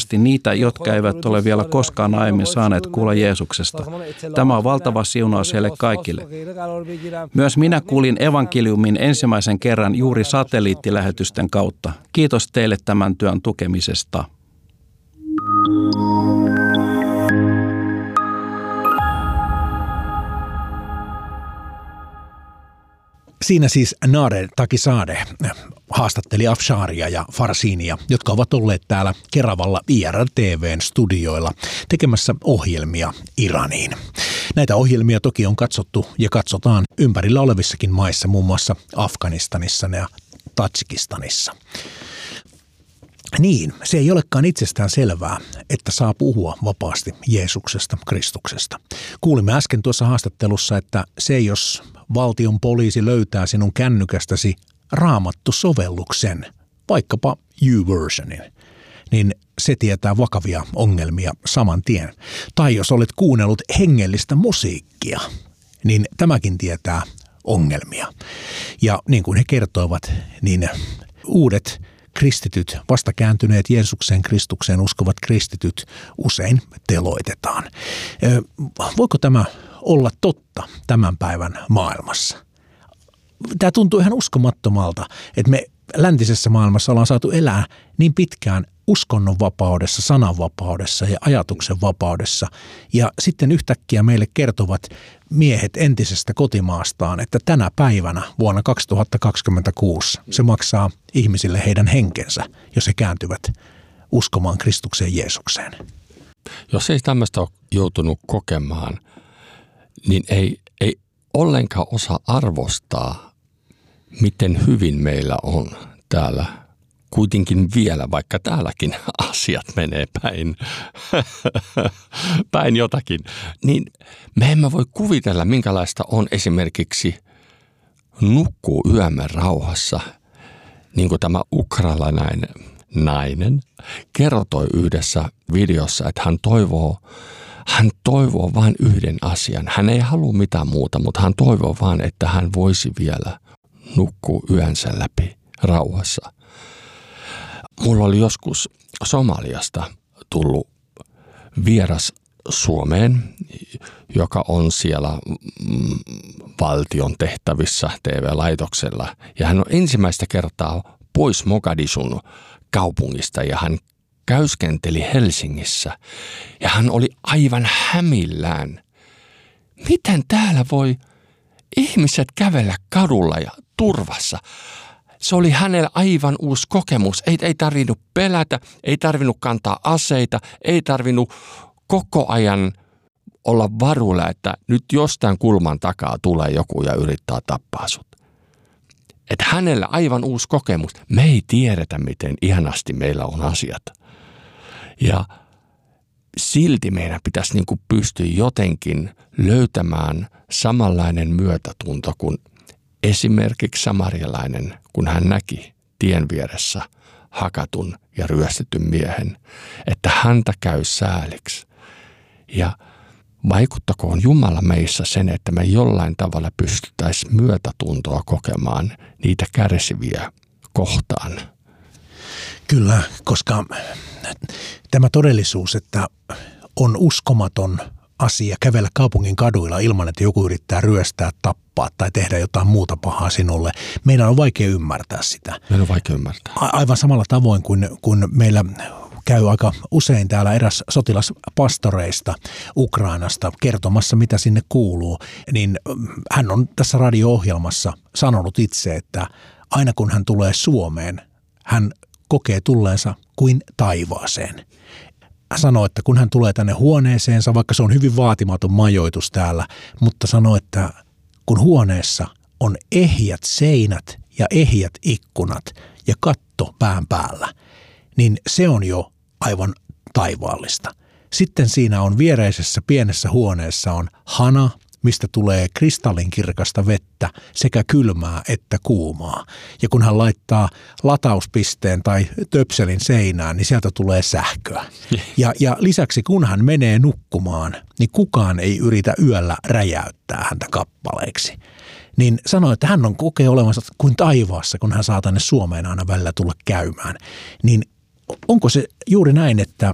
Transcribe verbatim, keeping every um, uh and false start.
varmasti niitä, jotka eivät ole vielä koskaan aiemmin saaneet kuulla Jeesuksesta. Tämä on valtava siunaus heille kaikille. Myös minä kuulin evankeliumin ensimmäisen kerran juuri satelliittilähetysten kautta. Kiitos teille tämän työn tukemisesta. Siinä siis Nader Takizadeh haastatteli Afsharia ja Farsinia, jotka ovat olleet täällä Keravalla I R L T V:n studioilla tekemässä ohjelmia Iraniin. Näitä ohjelmia toki on katsottu ja katsotaan ympärillä olevissakin maissa, muun muassa Afganistanissa ja Tadžikistanissa. Niin, se ei olekaan itsestään selvää, että saa puhua vapaasti Jeesuksesta, Kristuksesta. Kuulimme äsken tuossa haastattelussa, että se jos valtion poliisi löytää sinun kännykästäsi Raamattu-sovelluksen, vaikkapa YouVersionin, niin se tietää vakavia ongelmia saman tien. Tai jos olet kuunnellut hengellistä musiikkia, niin tämäkin tietää ongelmia. Ja niin kuin he kertoivat, niin uudet kristityt, vastakääntyneet Jeesukseen Kristukseen uskovat kristityt usein teloitetaan. Voiko tämä olla totta tämän päivän maailmassa? Tämä tuntuu ihan uskomattomalta, että me läntisessä maailmassa ollaan saatu elää niin pitkään uskonnonvapaudessa, sananvapaudessa ja ajatuksen vapaudessa. Ja sitten yhtäkkiä meille kertovat miehet entisestä kotimaastaan, että tänä päivänä vuonna kaksituhattakaksikymmentäkuusi se maksaa ihmisille heidän henkensä, jos he kääntyvät uskomaan Kristukseen Jeesukseen. Jos ei tämmöistä ole joutunut kokemaan, niin ei, ei ollenkaan osaa arvostaa, miten hyvin meillä on täällä kuitenkin vielä, vaikka täälläkin asiat menee päin, päin jotakin, niin me emme voi kuvitella, minkälaista on esimerkiksi nukkuu yömme rauhassa, niin kuin tämä ukrainalainen nainen kertoi yhdessä videossa, että hän toivoo, hän toivoo vain yhden asian. Hän ei halua mitään muuta, mutta hän toivoo vain, että hän voisi vielä nukkua yönsä läpi rauhassa. Mulla oli joskus Somaliasta tullut vieras Suomeen, joka on siellä valtion tehtävissä T V-laitoksella. Ja hän on ensimmäistä kertaa pois Mogadishun kaupungista ja hän käyskenteli Helsingissä. Ja hän oli aivan hämillään. Miten täällä voi ihmiset kävellä kadulla ja turvassa? Se oli hänellä aivan uusi kokemus. Ei, ei tarvinnut pelätä, ei tarvinnut kantaa aseita, ei tarvinnut koko ajan olla varuilla, että nyt jostain kulman takaa tulee joku ja yrittää tappaa sut. Että hänellä aivan uusi kokemus. Me ei tiedetä, miten ihanasti meillä on asiat. Ja silti meidän pitäisi niin kuin pystyä jotenkin löytämään samanlainen myötätunto kuin esimerkiksi samarialainen, kun hän näki tien vieressä hakatun ja ryöstetyn miehen, että häntä käy sääliksi. Ja vaikuttakoon Jumala meissä sen, että me jollain tavalla pystyttäisiin myötätuntoa kokemaan niitä kärsiviä kohtaan. Kyllä, koska tämä todellisuus, että on uskomaton asia kävellä kaupungin kaduilla ilman, että joku yrittää ryöstää, tappaa tai tehdä jotain muuta pahaa sinulle. Meidän on vaikea ymmärtää sitä. Meidän on vaikea ymmärtää. A- aivan samalla tavoin kuin, kuin meillä käy aika usein täällä eräs sotilaspastoreista Ukrainasta kertomassa, mitä sinne kuuluu, niin hän on tässä radio-ohjelmassa sanonut itse, että aina kun hän tulee Suomeen, hän kokee tulleensa kuin taivaaseen. Hän sanoo, että kun hän tulee tänne huoneeseensa, vaikka se on hyvin vaatimaton majoitus täällä, mutta sanoo, että kun huoneessa on ehjät seinät ja ehjät ikkunat ja katto pään päällä, niin se on jo aivan taivaallista. Sitten siinä on viereisessä pienessä huoneessa on hana, mistä tulee kristallinkirkasta vettä sekä kylmää että kuumaa. Ja kun hän laittaa latauspisteen tai töpselin seinään, niin sieltä tulee sähköä. Ja, ja lisäksi kun hän menee nukkumaan, niin kukaan ei yritä yöllä räjäyttää häntä kappaleiksi. Niin sanoi, että hän on kokee olevansa kuin taivaassa, kun hän saa tänne Suomeen aina välillä tulla käymään. Niin onko se juuri näin, että